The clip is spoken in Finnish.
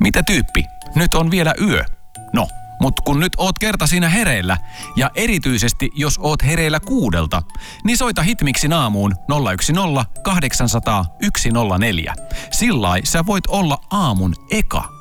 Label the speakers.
Speaker 1: Mitä tyyppi? Nyt on vielä yö. No, mut kun nyt oot kerta siinä hereillä, ja erityisesti jos oot hereillä 6, niin soita Hitmixin aamuun 010 800 104. Sillai sä voit olla aamun eka